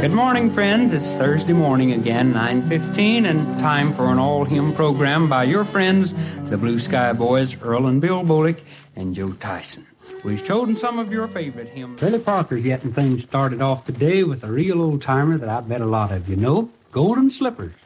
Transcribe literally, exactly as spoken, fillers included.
Good morning, friends. It's Thursday morning again, nine fifteen, and time for an all-hymn program by your friends, the Blue Sky Boys, Earl and Bill Bullock, and Joe Tyson. We've chosen some of your favorite hymns. Billy Parker's getting things started off today with a real old-timer that I bet a lot of you know, Golden Slippers.